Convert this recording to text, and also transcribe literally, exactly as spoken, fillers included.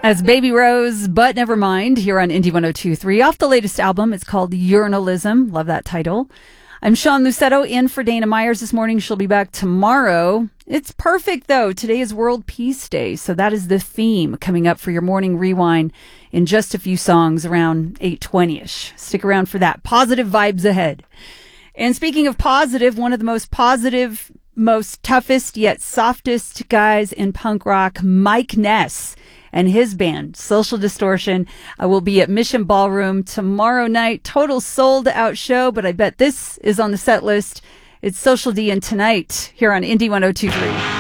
As Baby Rose, But Never Mind, here on Indie one oh two point three. Off the latest album, it's called Urinalism. Love that title. I'm Sean Lucetto, in for Dana Myers this morning. She'll be back tomorrow. It's perfect, though. Today is World Peace Day, so that is the theme coming up for your morning rewind in just a few songs around eight twenty-ish. Stick around for that. Positive vibes ahead. And speaking of positive, one of the most positive, most toughest yet softest guys in punk rock, Mike Ness, and his band, Social Distortion, uh, will be at Mission Ballroom tomorrow night. Total sold-out show, but I bet this is on the set list. It's Social D and Tonight here on Indie one oh two point three.